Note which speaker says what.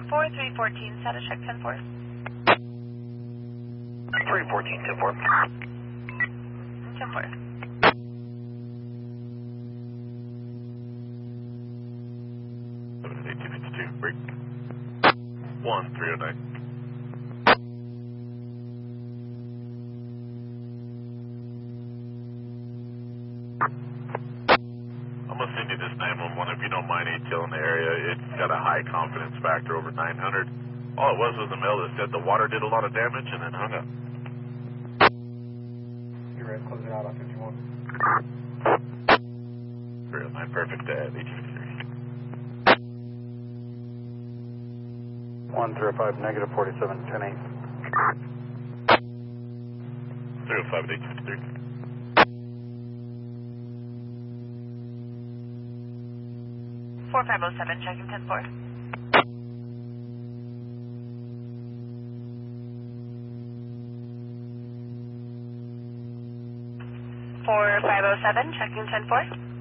Speaker 1: 10-4, 314, status check 10-4.
Speaker 2: 314, 10-4.
Speaker 1: 10-4.
Speaker 3: 1852, break. 1309. I'm gonna send you this 911 if you don't mind ATL in the area. It's got a high confidence factor over 900. All it was a mail that said the water did a lot of damage and then hung up.
Speaker 4: You're ready to close it out on 51.
Speaker 3: 309, perfect, 1853.
Speaker 5: 105, negative 47, 10-8.
Speaker 3: 305 at 1853.
Speaker 1: 4507, checking 10-4. 4507, checking 10-4.